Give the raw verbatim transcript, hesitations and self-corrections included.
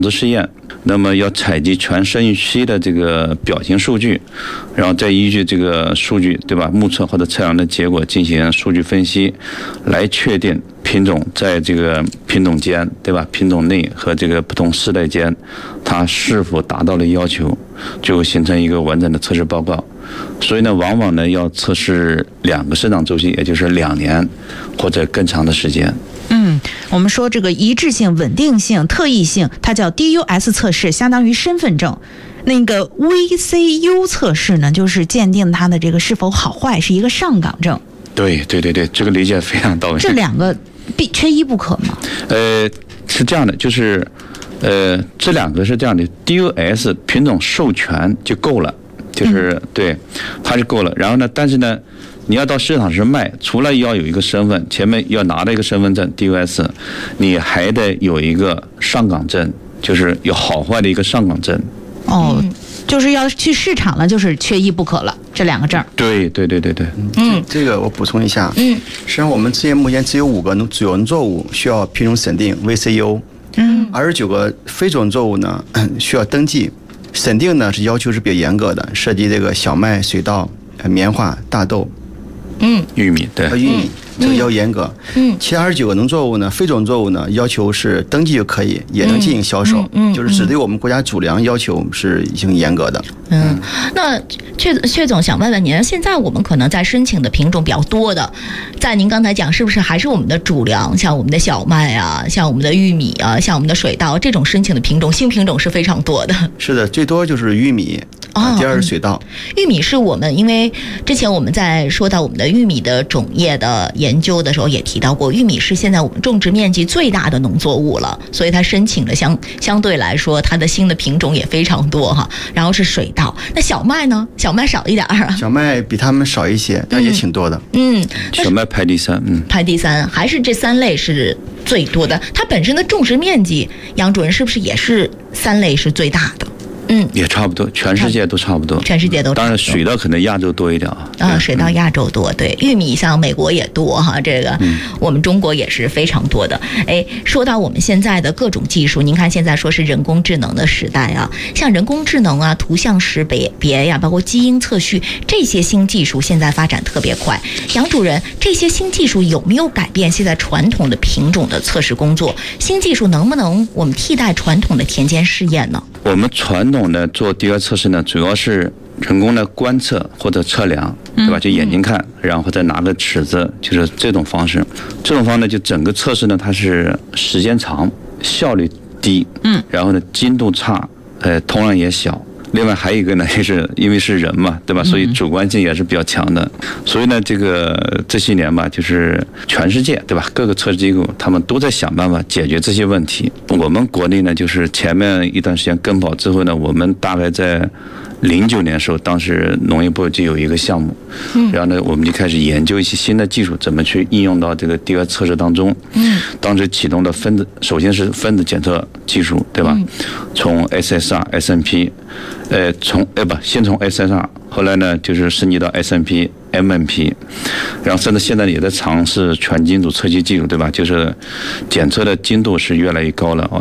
试验，那么要采集全生育期的这个表情数据，然后再依据这个数据，对吧？目测或者测量的结果进行数据分析，来确定品种在这个品种间，对吧？品种内和这个不同世代间，它是否达到了要求，最后形成一个完整的测试报告。所以呢，往往呢要测试两个生长周期，也就是两年或者更长的时间。 嗯，我们说这个一致性、稳定性、特异性，它叫 D U S 测试，相当于身份证。那个 V C U 测试呢，就是鉴定它的这个是否好坏，是一个上岗证。 对对对对，这个理解非常到位。 这两个必缺一不可吗？ 呃，是这样的，就是呃，这两个是这样的 ，D U S 品种授权就够了，就是、嗯、对，它就够了。然后呢，但是呢，你要到市场上卖，除了要有一个身份，前面要拿到一个身份证 D U S， 你还得有一个上岗证，就是有好坏的一个上岗证。 哦。嗯，就是要去市场了，就是缺一不可了，这两个证。 对对对对对， 嗯，这个我补充一下，嗯，实际上我们之前目前只有五个农主要农作物需要品种审定 V C U， 嗯，二十九个非主作物呢需要登记，审定呢是要求是比较严格的，涉及这个小麦、水稻、棉花、大豆， 嗯， 玉米对， 和玉米。这个要严格，嗯，其他二十九个农作物呢，非种作物呢，要求是登记就可以，也能进行销售，嗯，嗯嗯就是只对我们国家主粮要求是已经严格的。 嗯，那阙阙总想问问您，现在我们可能在申请的品种比较多的，在您刚才讲，是不是还是我们的主粮，像我们的小麦啊，像我们的玉米啊，像我们的水稻这种申请的品种，新品种是非常多的。 是的，最多就是玉米。哦，第二是水稻。 玉米是我们，因为之前我们在说到我们的玉米的种业的研究的时候也提到过，玉米是现在我们种植面积最大的农作物了，所以它申请的相相对来说它的新的品种也非常多哈。然后是水稻，那小麦呢？小麦少一点啊。 小麦比他们少一些，但也挺多的。 嗯， 小麦排第三，嗯， 排第三，还是这三类是最多的。它本身的种植面积，杨主任是不是也是三类是最大的？嗯， 也差不多，全世界都差不多， 全世界都差不多。 当然，水稻可能亚洲多一点啊。 啊，水稻亚洲多，对，玉米像美国也多哈，这个、嗯、我们中国也是非常多的。哎，说到我们现在的各种技术，您看现在说是人工智能的时代啊，像人工智能啊、图像识别呀，包括基因测序这些新技术，现在发展特别快。杨主任，这些新技术有没有改变现在传统的品种的测试工作？新技术能不能我们替代传统的田间试验呢？ 我们传统的做 D U S 测试呢，主要是人工的观测或者测量，对吧？就眼睛看，然后再拿个尺子，就是这种方式。这种方式就整个测试呢，它是时间长，效率低，嗯，然后呢精度差，呃，通量也小。另外还有一个呢，就是因为是人嘛，对吧？所以主观性也是比较强的。所以呢，这个这些年吧，就是全世界，对吧？各个测试机构他们都在想办法解决这些问题。我们国内呢，就是前面一段时间跟跑之后呢，我们大概在零九年的时候，当时农业部就有一个项目，然后呢，我们就开始研究一些新的技术，怎么去应用到这个 D U S 测试当中。嗯，当时启动的分子，首先是分子检测技术，对吧？从 S S R、S N P， 呃，从呃不，先从 S S R， 后来呢就是升级到 S N P、M N P， 然后甚至现在也在尝试全基因组测序技术，对吧？就是检测的精度是越来越高了啊。